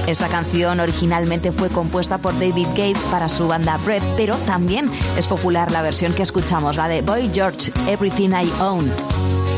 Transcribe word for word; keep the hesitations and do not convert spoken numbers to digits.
Esta canción originalmente fue compuesta por David Gates para su banda Bread, pero también es popular la versión que escuchamos, la de Boy George, Everything I Own.